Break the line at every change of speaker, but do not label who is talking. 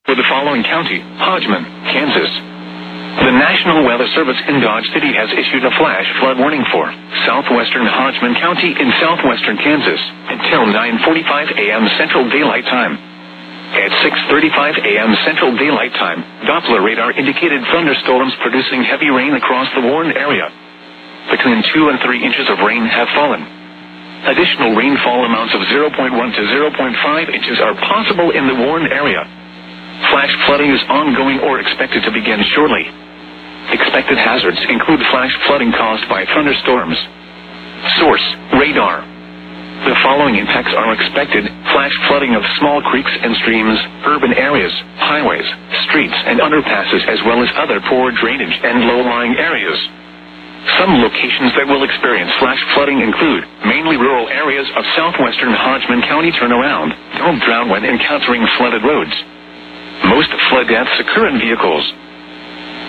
For the following county: Hodgman, Kansas. The National Weather Service in Dodge City has issued a flash flood warning for southwestern Hodgman County in southwestern Kansas until 9:45 a.m. Central Daylight Time. At 6:35 a.m. Central Daylight Time, Doppler radar indicated thunderstorms producing heavy rain across the warned area. Between 2 and 3 inches of rain have fallen. Additional rainfall amounts of 0.1 to 0.5 inches are possible in the warned area. Flash flooding is ongoing or expected to begin shortly. Expected hazards include flash flooding caused by thunderstorms. Source: radar. The following impacts are expected: flash flooding of small creeks and streams, urban areas, highways, streets and underpasses, as well as other poor drainage and low-lying areas. Some locations that will experience flash flooding include mainly rural areas of southwestern Hodgman County. Turnaround. Don't drown when encountering flooded roads. Most flood deaths occur in vehicles.